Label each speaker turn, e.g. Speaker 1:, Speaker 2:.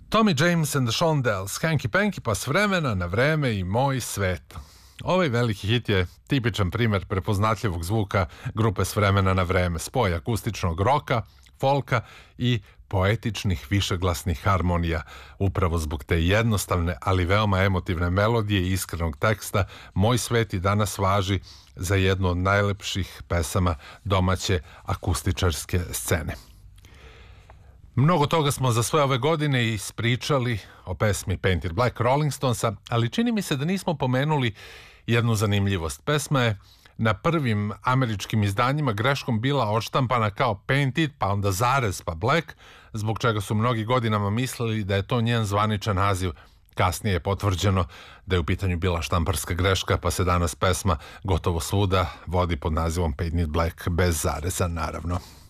Speaker 1: Tommy James and the Shondells, Hanky Panky, pa s vremena na vreme i moj svet. Ovaj veliki hit je tipičan primer prepoznatljivog zvuka grupe s vremena na vreme, spoj akustičnog roka, folka i poetičnih višeglasnih harmonija. Upravo zbog te jednostavne, ali veoma emotivne melodije i iskrenog teksta, Moj svet i danas važi za jednu od najlepših pesama domaće akustičarske scene. Mnogo toga smo za sve ove godine ispričali o pesmi Painted Black Rolling Stonesa, ali čini mi se da nismo pomenuli jednu zanimljivost. Pesma je na prvim američkim izdanjima greškom bila odštampana kao Painted, pa onda zarez, pa Black, zbog čega su mnogi godinama mislili da je to njen zvaničan naziv. Kasnije je potvrđeno da je u pitanju bila štamparska greška, pa se danas pesma gotovo svuda vodi pod nazivom Painted Black bez zareza, naravno.